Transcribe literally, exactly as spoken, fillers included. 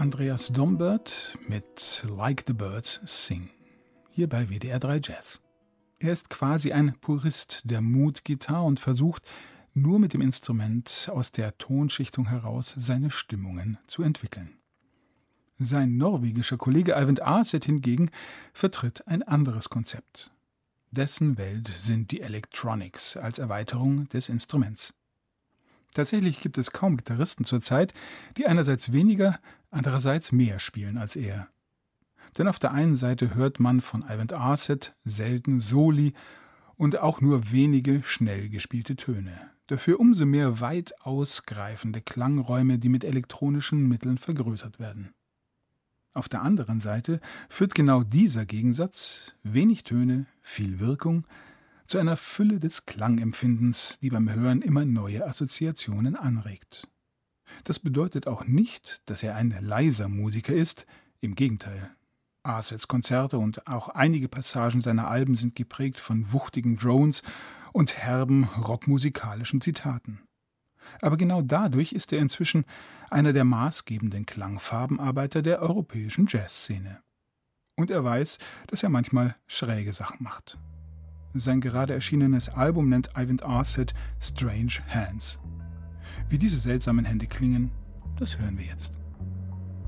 Andreas Dombert mit Like the Birds Sing, hier bei W D R drei Jazz. Er ist quasi ein Purist der Mood-Gitarre und versucht, nur mit dem Instrument aus der Tonschichtung heraus seine Stimmungen zu entwickeln. Sein norwegischer Kollege Eyvind Aaset hingegen vertritt ein anderes Konzept. Dessen Welt sind die Electronics als Erweiterung des Instruments. Tatsächlich gibt es kaum Gitarristen zurzeit, die einerseits weniger, andererseits mehr spielen als er. Denn auf der einen Seite hört man von Eyvind Aaset selten Soli und auch nur wenige schnell gespielte Töne. Dafür umso mehr weit ausgreifende Klangräume, die mit elektronischen Mitteln vergrößert werden. Auf der anderen Seite führt genau dieser Gegensatz, wenig Töne, viel Wirkung, zu einer Fülle des Klangempfindens, die beim Hören immer neue Assoziationen anregt. Das bedeutet auch nicht, dass er ein leiser Musiker ist, im Gegenteil. Aasets Konzerte und auch einige Passagen seiner Alben sind geprägt von wuchtigen Drones und herben rockmusikalischen Zitaten. Aber genau dadurch ist er inzwischen einer der maßgebenden Klangfarbenarbeiter der europäischen Jazzszene. Und er weiß, dass er manchmal schräge Sachen macht. Sein gerade erschienenes Album nennt Eyvind Aaset Strange Hands. Wie diese seltsamen Hände klingen, das hören wir jetzt.